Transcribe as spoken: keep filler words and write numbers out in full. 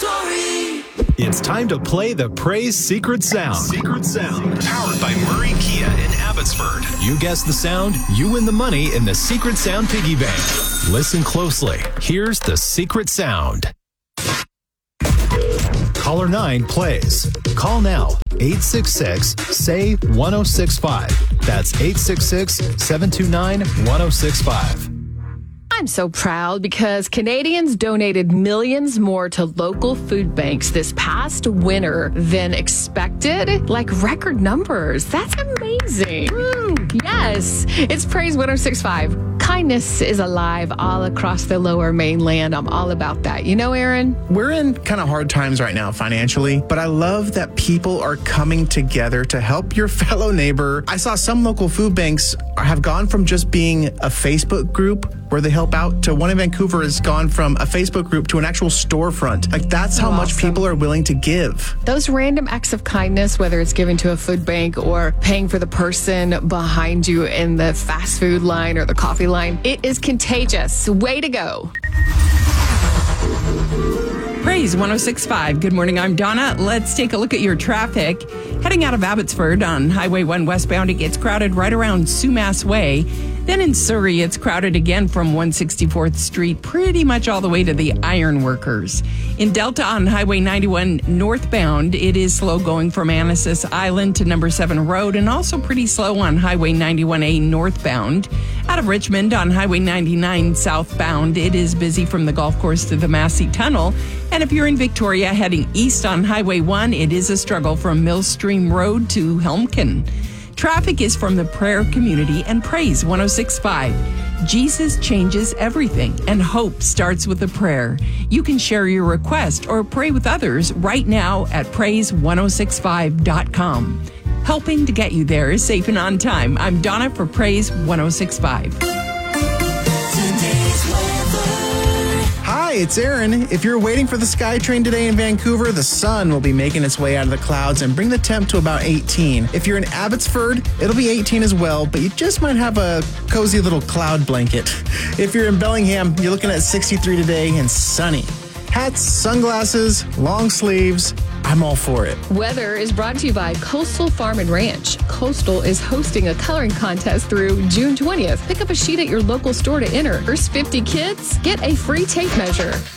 story. It's time to play the Praise Secret Sound. Secret Sound. Powered by Murray Kia in Abbotsford. You guess the sound, you win the money in the Secret Sound Piggy Bank. Listen closely. Here's the Secret Sound. Caller nine plays. Call now. eight six six, S A Y, one oh six five. That's eight six six, seven two nine, one oh six five. I'm so proud because Canadians donated millions more to local food banks this past winter than expected, like record numbers. That's amazing. Woo. Yes, it's Praise one oh six five. Kindness is alive all across the Lower Mainland. I'm all about that. You know, Aaron? We're in kind of hard times right now financially, but I love that people are coming together to help your fellow neighbor. I saw some local food banks have gone from just being a Facebook group where they help out to one in Vancouver has gone from a Facebook group to an actual storefront. Like, that's how oh, much awesome. people are willing to give. Those random acts of kindness, whether it's giving to a food bank or paying for the person behind you in the fast food line or the coffee line, it is contagious. Way to go. Praise one oh six five. Good morning, I'm Donna. Let's take a look at your traffic. Heading out of Abbotsford on Highway one westbound, it gets crowded right around Sumas Way. Then in Surrey, it's crowded again from one sixty-fourth Street, pretty much all the way to the Ironworkers. In Delta on Highway ninety-one northbound, it is slow going from Anasis Island to Number seven Road, and also pretty slow on Highway ninety-one A northbound. Out of Richmond on Highway ninety-nine southbound, it is busy from the golf course to the Massey Tunnel. And if you're in Victoria heading east on Highway one, it is a struggle from Millstream Road to Helmkin. Traffic is from the prayer community and Praise one oh six five. Jesus changes everything, and hope starts with a prayer. You can share your request or pray with others right now at praise one oh six five dot com. Helping to get you there is safe and on time. I'm Donna for Praise one oh six five. Hi, it's Aaron. If you're waiting for the SkyTrain today in Vancouver, the sun will be making its way out of the clouds and bring the temp to about eighteen. If you're in Abbotsford, it'll be eighteen as well, but you just might have a cozy little cloud blanket. If you're in Bellingham, you're looking at sixty-three today and sunny. Hats, sunglasses, long sleeves, I'm all for it. Weather is brought to you by Coastal Farm and Ranch. Coastal is hosting a coloring contest through June twentieth. Pick up a sheet at your local store to enter. First fifty kids get a free tape measure.